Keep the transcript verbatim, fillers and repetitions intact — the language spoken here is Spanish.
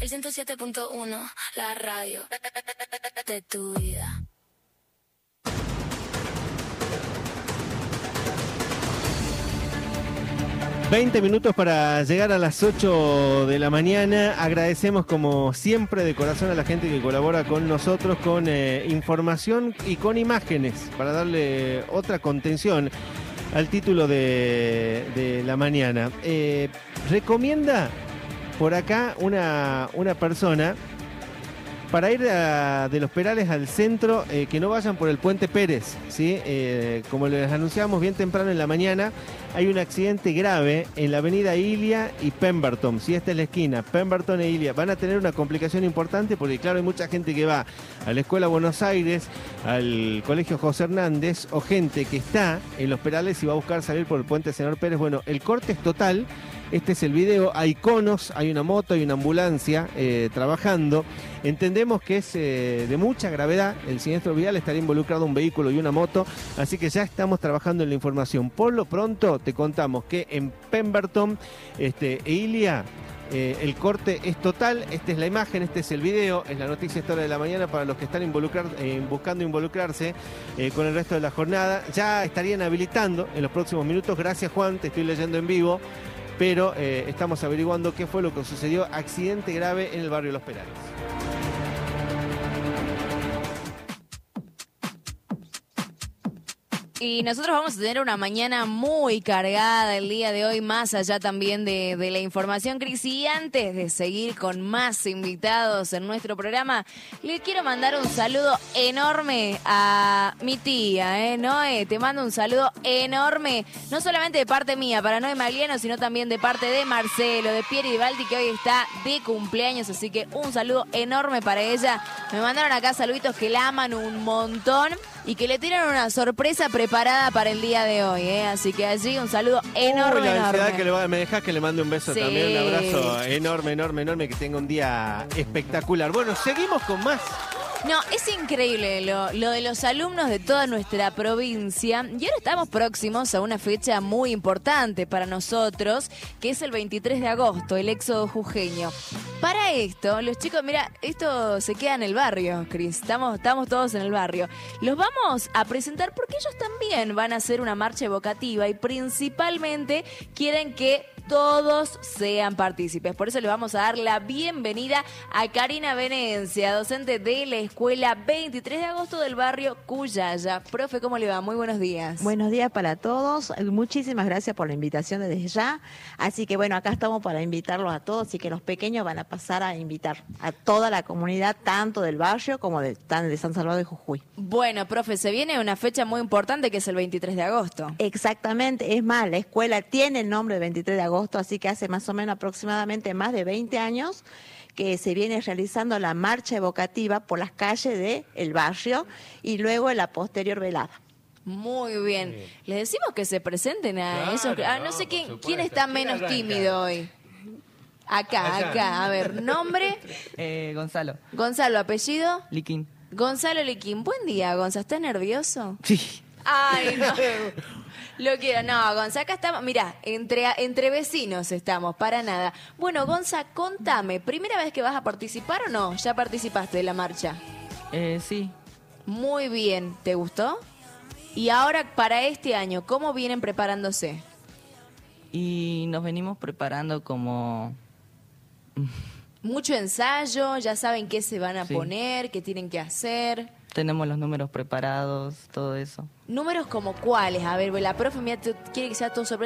El ciento siete punto uno, la radio de tu vida. veinte minutos para llegar a las ocho de la mañana. Agradecemos como siempre de corazón a la gente que colabora con nosotros con eh, información y con imágenes para darle otra contención al título de, de la mañana. Eh, recomienda por acá una, una persona para ir a, de Los Perales al centro, eh, que no vayan por el Puente Pérez, ¿sí? Eh, como les anunciamos bien temprano en la mañana, hay un accidente grave en la avenida Ilia y Pemberton, ¿sí? Esta es la esquina, Pemberton e Ilia. Van a tener una complicación importante porque, claro, hay mucha gente que va a la Escuela Buenos Aires, al Colegio José Hernández, o gente que está en Los Perales y va a buscar salir por el Puente Senador Pérez. Bueno, el corte es total. Este es el video, hay conos, hay una moto, hay una ambulancia eh, trabajando. Entendemos que es eh, de mucha gravedad el siniestro vial, estaría involucrado un vehículo y una moto, así que ya estamos trabajando en la información. Por lo pronto te contamos que en Pemberton este, e Ilia eh, el corte es total. Esta es la imagen, este es el video, es la noticia esta hora de la mañana para los que están involucrar, eh, buscando involucrarse eh, con el resto de la jornada. Ya estarían habilitando en los próximos minutos. Gracias, Juan, te estoy leyendo en vivo. Pero eh, estamos averiguando qué fue lo que sucedió. Accidente grave en el barrio Los Perales. Y nosotros vamos a tener una mañana muy cargada el día de hoy, más allá también de, de la información, Cris. Y antes de seguir con más invitados en nuestro programa, le quiero mandar un saludo enorme a mi tía, ¿eh? Noé, te mando un saludo enorme, no solamente de parte mía, para Noé Magliano, sino también de parte de Marcelo, de Pieri Di Baldi, que hoy está de cumpleaños, así que un saludo enorme para ella. Me mandaron acá saluditos que la aman un montón y que le tiran una sorpresa preparada para el día de hoy, ¿eh? Así que allí un saludo enorme, Uy, la ansiedad enorme. que le va, me dejas que le mande un beso Sí. también, un abrazo enorme, enorme, enorme, que tenga un día espectacular. Bueno, seguimos con más. No, es increíble lo, lo de los alumnos de toda nuestra provincia. Y ahora estamos próximos a una fecha muy importante para nosotros, que es el veintitrés de agosto, el éxodo jujeño. Para esto, los chicos, mira, esto se queda en el barrio, Cris. Estamos, estamos todos en el barrio. Los vamos a presentar porque ellos también van a hacer una marcha evocativa y principalmente quieren que todos sean partícipes. Por eso le vamos a dar la bienvenida a Karina Venencia, docente de la Escuela veintitrés de agosto del barrio Cuyaya. Profe, ¿cómo le va? Muy buenos días. Buenos días para todos. Muchísimas gracias por la invitación desde ya. Así que bueno, acá estamos para invitarlos a todos y que los pequeños van a pasar a invitar a toda la comunidad, tanto del barrio como de, de San Salvador de Jujuy. Bueno, profe, se viene una fecha muy importante que es el veintitrés de agosto. Exactamente, es más, la escuela tiene el nombre de veintitrés de agosto. Así que hace más o menos aproximadamente más de veinte años que se viene realizando la marcha evocativa por las calles del barrio y luego en la posterior velada. Muy bien. Sí. Les decimos que se presenten a Claro, esos... Ah, no, no sé quién, supuesto. quién está menos tímido hoy. Acá, Allá. acá. A ver, nombre. Eh, Gonzalo. Gonzalo, apellido. Liquín. Gonzalo Liquín. Buen día, Gonza. ¿Estás nervioso? Sí. Ay, no. Lo quiero. No, Gonza, acá estamos. Mirá, entre, entre vecinos estamos, para nada. Bueno, Gonza, contame, ¿primera vez que vas a participar o no? ¿Ya participaste de la marcha? Eh, sí. Muy bien. ¿Te gustó? Y ahora, para este año, ¿cómo vienen preparándose? Y nos venimos preparando como... Mucho ensayo, ya saben qué se van a Sí. poner, qué tienen que hacer. Tenemos los números preparados, todo eso. ¿Números como cuáles? A ver, la profe mía quiere que sea todo sorpresa.